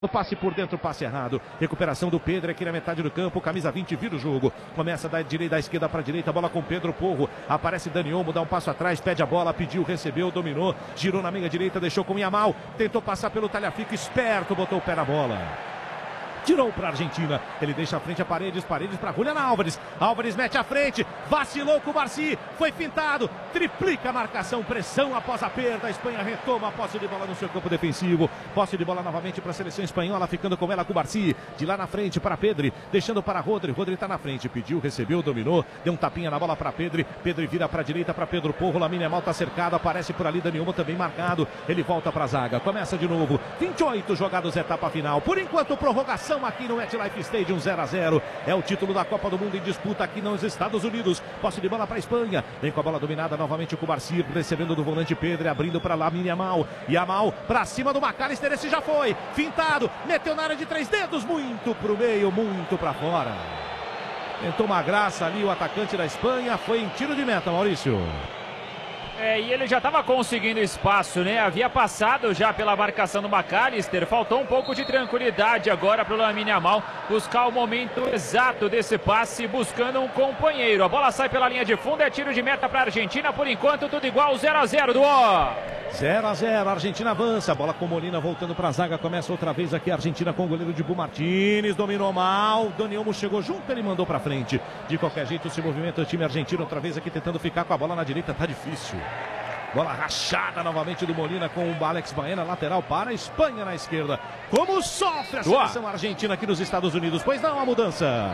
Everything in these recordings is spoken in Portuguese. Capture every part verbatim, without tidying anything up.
O passe por dentro, passe errado. Recuperação do Pedro aqui na metade do campo. Camisa vinte, vira o jogo. Começa da direita, da esquerda para a direita. Bola com Pedro Porro. Aparece Dani Olmo, dá um passo atrás. Pede a bola, pediu, recebeu, dominou. Girou na meia direita, deixou com Yamal. Tentou passar pelo Talhafico, esperto, botou o pé na bola. Tirou para a Argentina. Ele deixa a frente a Paredes. Paredes para Julián Álvares. Álvares mete a frente. Vacilou com o Marci. Foi fintado. Triplica a marcação. Pressão após a perda. A Espanha retoma a posse de bola no seu campo defensivo. Posse de bola novamente para a seleção espanhola. Ficando com ela com o Marci. De lá na frente para Pedri. Deixando para Rodri. Rodri está na frente. Pediu, recebeu, dominou. Deu um tapinha na bola para Pedri. Pedri vira para a direita para Pedro Porro. Lamine Yamal está cercado. Aparece por ali Dani Olmo também marcado. Ele volta para a zaga. Começa de novo. vinte e oito jogados, etapa final. Por enquanto, prorrogação aqui no MetLife Stadium, zero a zero. É o título da Copa do Mundo em disputa aqui nos Estados Unidos. Posse de bola para a Espanha. Vem com a bola dominada novamente com o Marci, recebendo do volante Pedro, abrindo para Lamine Yamal. Yamal para cima do McAllister, esse já foi. Fintado, meteu na área de três dedos, muito para o meio, muito para fora. Tentou uma graça ali o atacante da Espanha, foi em tiro de meta, Maurício. É, e ele já estava conseguindo espaço, né? Havia passado já pela marcação do McAllister. Faltou um pouco de tranquilidade agora para o Lamine Yamal buscar o momento exato desse passe, buscando um companheiro. A bola sai pela linha de fundo, é tiro de meta para a Argentina. Por enquanto, tudo igual, zero a zero do O. zero a zero, a Argentina avança. Bola com Molina voltando para a zaga. Começa outra vez aqui a Argentina com o goleiro Dibu Martínez. Dominou mal. Dani Olmo chegou junto, ele mandou para frente. De qualquer jeito, se movimenta o time argentino outra vez aqui tentando ficar com a bola na direita. Tá difícil. Bola rachada novamente do Molina com o Alex Baena, lateral para a Espanha na esquerda. Como sofre a seleção argentina aqui nos Estados Unidos? Pois não, a mudança.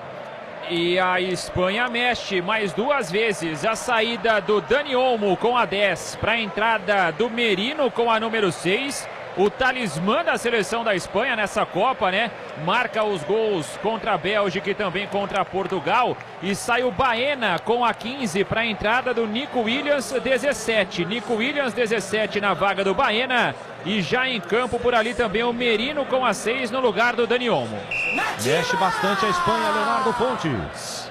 E a Espanha mexe mais duas vezes. A saída do Dani Olmo com a dez para a entrada do Merino com a número seis. O talismã da seleção da Espanha nessa Copa, né? Marca os gols contra a Bélgica e também contra Portugal. E sai o Baena com a quinze para a entrada do Nico Williams, dezessete. Nico Williams, dezessete na vaga do Baena. E já em campo por ali também o Merino com a seis no lugar do Dani Olmo. Mexe bastante a Espanha, Leonardo Pontes.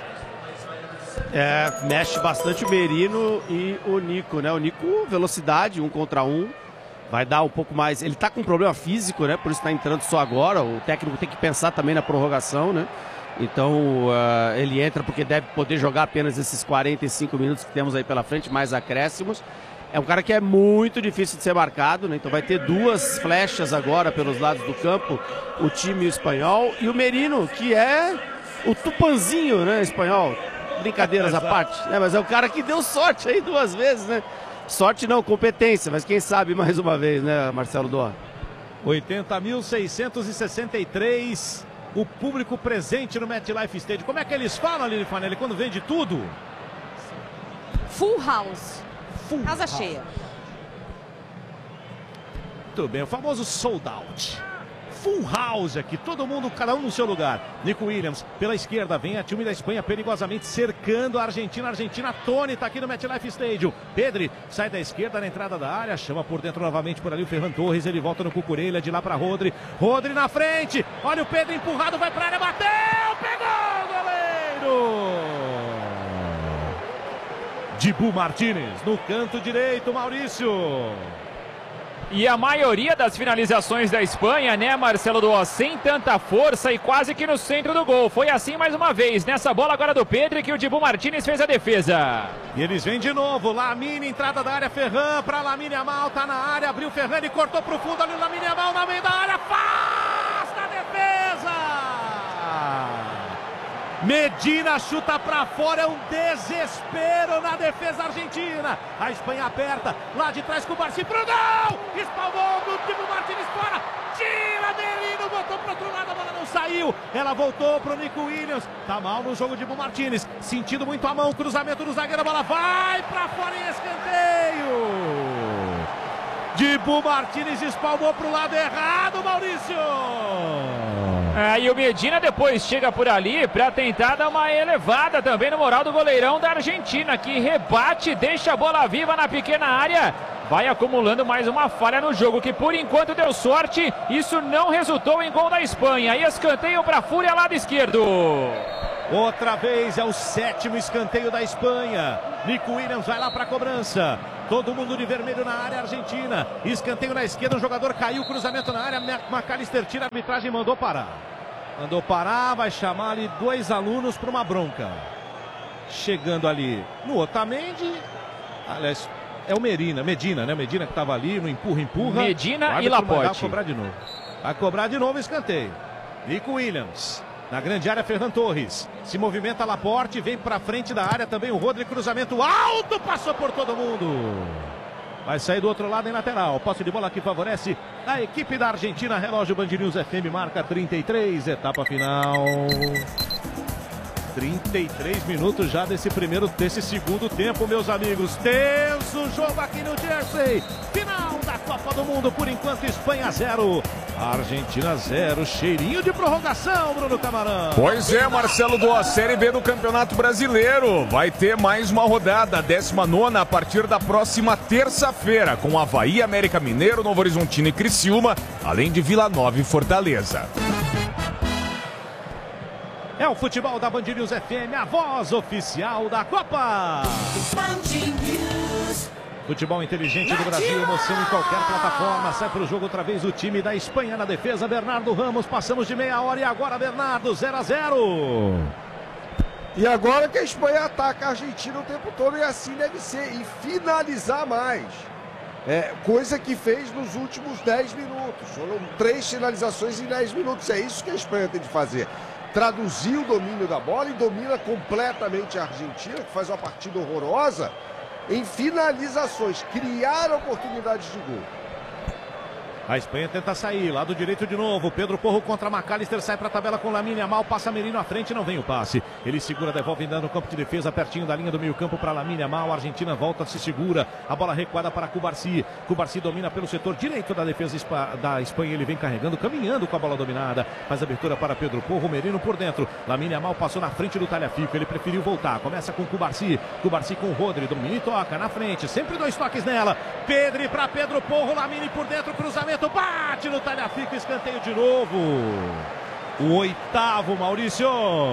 É, mexe bastante o Merino e o Nico, né? O Nico, velocidade, um contra um. Vai dar um pouco mais. Ele tá com um problema físico, né? Por isso tá entrando só agora. O técnico tem que pensar também na prorrogação, né? Então uh, ele entra porque deve poder jogar apenas esses quarenta e cinco minutos que temos aí pela frente, mais acréscimos. É um cara que é muito difícil de ser marcado, né? Então vai ter duas flechas agora pelos lados do campo, o time espanhol. E o Merino, que é o Tupanzinho, né? Espanhol. Brincadeiras à parte. Né? Mas é o cara que deu sorte aí duas vezes, né? Sorte não, competência, mas quem sabe mais uma vez, né, Marcelo Doa? oitenta mil seiscentos e sessenta e três, o público presente no MetLife Stadium. Como é que eles falam, Lili Fanelli, quando vende tudo? Full house. Full Casa house. cheia. Muito bem, o famoso sold out. Full house aqui, todo mundo, cada um no seu lugar. Nico Williams, pela esquerda, vem a time da Espanha perigosamente cercando a Argentina. A Argentina atônita aqui no MetLife Stadium. Pedri sai da esquerda na entrada da área, chama por dentro novamente por ali o Ferran Torres. Ele volta no Cucurella, de lá para Rodri. Rodri na frente, olha o Pedro empurrado, vai para a área, bateu, pegou o goleiro! Dibu Martínez no canto direito, Maurício. E a maioria das finalizações da Espanha, né, Marcelo Doa, sem tanta força e quase que no centro do gol. Foi assim mais uma vez, nessa bola agora do Pedro, que o Dibu Martínez fez a defesa. E eles vêm de novo, Lamine, entrada da área, Ferran para Lamine Yamal, tá na área, abriu Ferran e cortou pro fundo ali o Lamine Yamal na meio da área, afasta a defesa! Medina chuta pra fora, é um desespero na defesa argentina. A Espanha aperta, lá de trás com o Marci pro gol! Espalmou do Dibu Martínez fora, tira Merino, botou pro outro lado, a bola não saiu. Ela voltou pro Nico Williams, tá mal no jogo Dibu Martínez, sentindo muito a mão, cruzamento do zagueiro, a bola vai pra fora em escanteio. Dibu Martínez espalmou pro lado errado, Maurício. É, e o Medina depois chega por ali para tentar dar uma elevada também no moral do goleirão da Argentina, que rebate, deixa a bola viva na pequena área. Vai acumulando mais uma falha no jogo, que por enquanto deu sorte. Isso não resultou em gol da Espanha. E escanteio para a Fúria, lado esquerdo. Outra vez é o sétimo escanteio da Espanha. Nico Williams vai lá para a cobrança. Todo mundo de vermelho na área argentina. Escanteio na esquerda, um jogador caiu, cruzamento na área. McAllister tira, a arbitragem mandou parar. Mandou parar, vai chamar ali dois alunos para uma bronca. Chegando ali no Otamendi. Aliás, é o Medina, Medina, né? Medina que estava ali no empurra, empurra. Medina e Laporte. Vai cobrar de novo. Vai cobrar de novo escanteio. Nico Williams. Na grande área, Ferran Torres. Se movimenta Laporte, vem para frente da área também o Rodri, cruzamento alto, passou por todo mundo. Vai sair do outro lado em lateral. Posse de bola que favorece a equipe da Argentina. Relógio Band News F M marca trinta e três, etapa final. trinta e três minutos já desse primeiro, desse segundo tempo, meus amigos. Tenso jogo aqui no Jersey. Final da Copa do Mundo, por enquanto, Espanha zero, Argentina zero. Cheirinho de prorrogação, Bruno Camarão. Pois é, Marcelo, do Série B do Campeonato Brasileiro. Vai ter mais uma rodada, décima nona, a partir da próxima terça-feira, com Avaí, América Mineiro, Novo Horizontino e Criciúma, além de Vila Nova e Fortaleza. É o futebol da Band News F M, a voz oficial da Copa. Futebol inteligente do Brasil, emoção em qualquer plataforma. Sai para o jogo outra vez o time da Espanha na defesa. Bernardo Ramos, passamos de meia hora e agora Bernardo, zero a zero. E agora que a Espanha ataca a Argentina o tempo todo e assim deve ser. E finalizar mais. É, coisa que fez nos últimos dez minutos. Foram três finalizações em dez minutos. É isso que a Espanha tem de fazer. Traduzir o domínio da bola e domina completamente a Argentina, que faz uma partida horrorosa, em finalizações, criar oportunidades de gol. A Espanha tenta sair, lado direito de novo, Pedro Porro contra McAllister, sai para a tabela com Lamine Yamal, passa Merino à frente, não vem o passe. Ele segura, devolve ainda no campo de defesa, pertinho da linha do meio campo para Lamine Yamal, a Argentina volta, se segura, a bola recuada para Cubarsí. Cubarsí domina pelo setor direito da defesa da Espanha, ele vem carregando, caminhando com a bola dominada, faz abertura para Pedro Porro, Merino por dentro, Lamine Yamal passou na frente do Tagliafico, ele preferiu voltar, começa com Cubarsí, Cubarsí com o Rodri, domina e toca na frente, sempre dois toques nela, Pedri para Pedro Porro, Lamine por dentro, cruzamento, bate no Tagliafico, escanteio de novo. O oitavo, Maurício.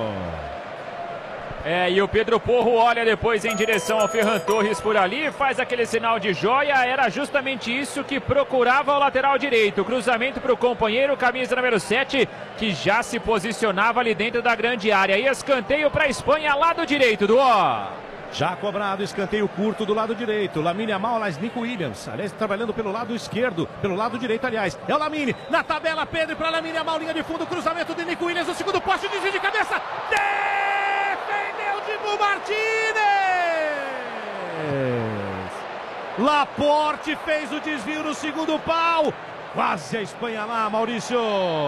É, e o Pedro Porro olha depois em direção ao Ferran Torres por ali, faz aquele sinal de joia, era justamente isso que procurava o lateral direito. Cruzamento para o companheiro, camisa número sete, que já se posicionava ali dentro da grande área. E escanteio para a Espanha, lado direito do ó. Já cobrado, escanteio curto do lado direito. Lamine Yamal, aliás, Nico Williams. Aliás, trabalhando pelo lado esquerdo, pelo lado direito, aliás. É o Lamine, na tabela, Pedro para Lamine Yamal, linha de fundo, cruzamento de Nico Williams, o segundo poste, desvio de cabeça. Defendeu Dibu Martínez. Laporte fez o desvio no segundo pau. Quase a Espanha lá, Maurício.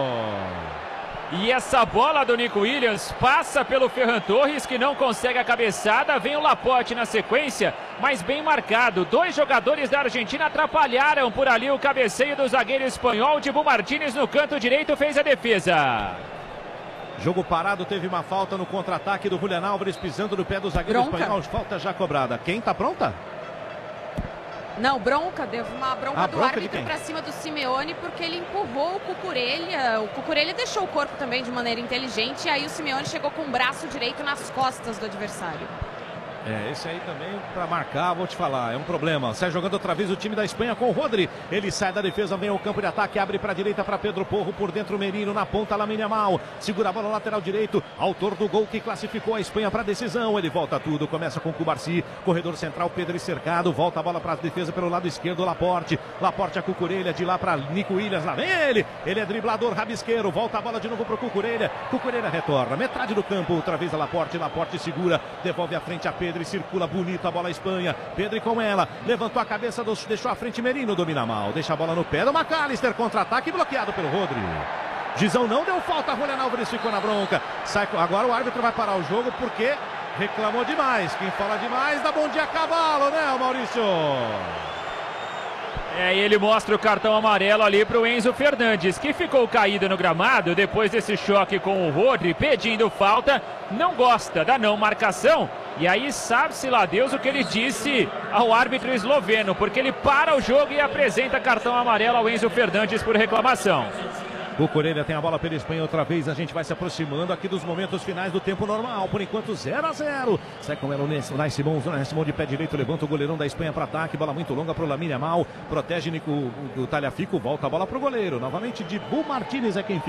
E essa bola do Nico Williams passa pelo Ferran Torres, que não consegue a cabeçada. Vem o Laporte na sequência, mas bem marcado. Dois jogadores da Argentina atrapalharam por ali o cabeceio do zagueiro espanhol. Dibu Martínez no canto direito fez a defesa. Jogo parado, teve uma falta no contra-ataque do Julián Álvares, pisando no pé do zagueiro Bronca. espanhol. Falta já cobrada. Quem tá pronta? Não, bronca, deu uma bronca Ah, do bronca de árbitro quem? para cima do Simeone, porque ele empurrou o Cucurella. O Cucurella deixou o corpo também de maneira inteligente, e aí o Simeone chegou com o braço direito nas costas do adversário. É, esse aí também para marcar, vou te falar, é um problema. Sai jogando outra vez o time da Espanha com o Rodri. Ele sai da defesa, vem ao campo de ataque, abre para a direita para Pedro Porro, por dentro Merino, na ponta Lamine Yamal. Segura a bola no lateral direito, autor do gol que classificou a Espanha para a decisão. Ele volta tudo, começa com Cubarsí, corredor central, Pedro cercado, volta a bola para a defesa pelo lado esquerdo, Laporte. Laporte a Cucurella, de lá para Nico Williams, lá vem ele. Ele é driblador, rabisqueiro, volta a bola de novo para o Cucurella. Cucurella retorna, metade do campo, outra vez a Laporte, Laporte segura, devolve à frente a Pedro. Pedri circula bonito a bola a Espanha. Pedri com ela, levantou a cabeça, deixou a frente, Merino domina mal, deixa a bola no pé do McAllister, contra-ataque bloqueado pelo Rodri. Gizão não deu falta, Julián Álvares ficou na bronca. Sai, agora o árbitro vai parar o jogo porque reclamou demais. Quem fala demais dá bom dia a cavalo, né, Maurício? É, e ele mostra o cartão amarelo ali para o Enzo Fernandes, que ficou caído no gramado depois desse choque com o Rodri, pedindo falta, não gosta da não marcação. E aí sabe-se lá Deus o que ele disse ao árbitro esloveno, porque ele para o jogo e apresenta cartão amarelo ao Enzo Fernandes por reclamação. Cucurella tem a bola pela Espanha outra vez. A gente vai se aproximando aqui dos momentos finais do tempo normal. Por enquanto, zero a zero. Sai com ela o Unai Simão. Unai Simão de pé direito levanta o goleirão da Espanha para ataque. Bola muito longa para o Lamine Yamal. Protege Nico, o Tagliafico. Volta a bola para o goleiro. Novamente, Dibu Martínez é quem fica.